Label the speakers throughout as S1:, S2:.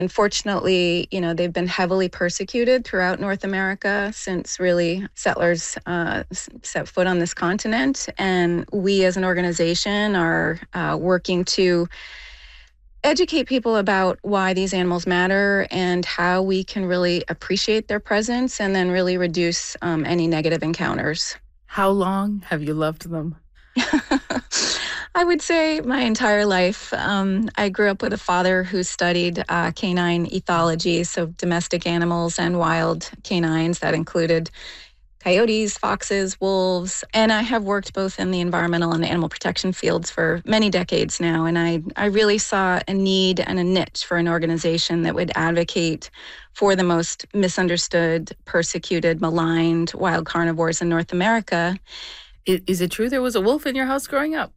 S1: Unfortunately, they've been heavily persecuted throughout North America since really settlers set foot on this continent. And we as an organization are working to educate people about why these animals matter and how we can really appreciate their presence and then really reduce any negative encounters.
S2: How long have you loved them?
S1: I would say my entire life. I grew up with a father who studied canine ethology, so domestic animals and wild canines. That included coyotes, foxes, wolves. And I have worked both in the environmental and animal protection fields for many decades now. And I really saw a need and a niche for an organization that would advocate for the most misunderstood, persecuted, maligned wild carnivores in North America.
S2: Is it true there was a wolf in your house growing up?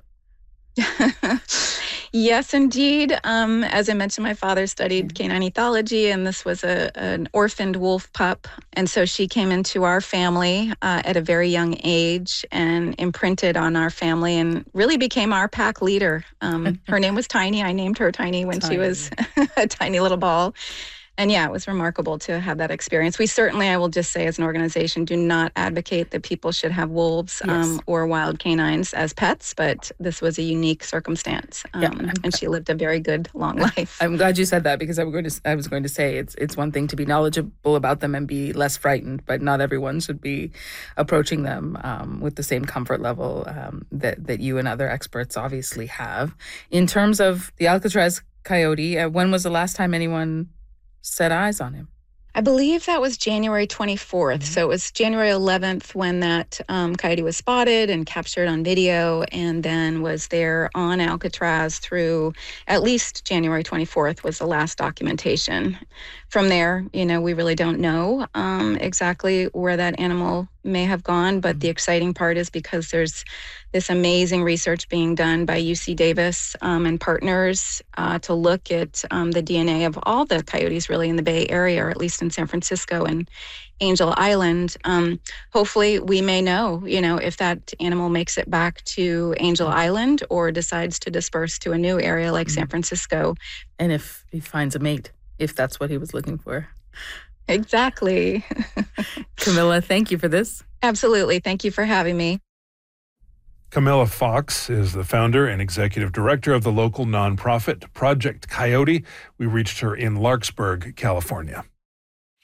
S1: Yes, indeed. As I mentioned, my father studied canine ethology, and this was an orphaned wolf pup. And so she came into our family at a very young age and imprinted on our family and really became our pack leader. Her name was Tiny. I named her Tiny when she was a tiny little ball. And yeah, it was remarkable to have that experience. We certainly, I will just say as an organization, do not advocate that people should have wolves or wild canines as pets, but this was a unique circumstance. And she lived a very good, long life.
S2: I'm glad you said that because I was going to say it's one thing to be knowledgeable about them and be less frightened, but not everyone should be approaching them with the same comfort level that you and other experts obviously have. In terms of the Alcatraz coyote, when was the last time anyone set eyes on him?
S1: I believe that was January 24th. So it was January 11th when that coyote was spotted and captured on video, and then was there on Alcatraz through at least January 24th was the last documentation. From there, we really don't know exactly where that animal may have gone, but the exciting part is because there's this amazing research being done by UC Davis and partners to look at the DNA of all the coyotes really in the Bay Area, or at least in San Francisco and Angel Island. Hopefully we may know, if that animal makes it back to Angel Island or decides to disperse to a new area like San Francisco.
S2: And if he finds a mate, if that's what he was looking for.
S1: Exactly.
S2: Camilla, thank you for this.
S1: Absolutely. Thank you for having me.
S3: Camilla Fox is the founder and executive director of the local nonprofit Project Coyote. We reached her in Larkspur, California.